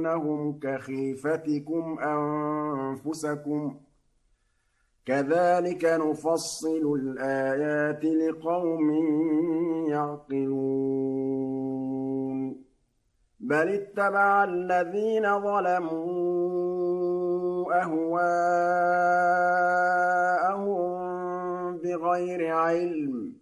يخيفونهم كخيفتكم أنفسكم ۚ كذلك نفصل الآيات لقوم يعقلون بل اتبع الذين ظلموا أهواءهم بغير علم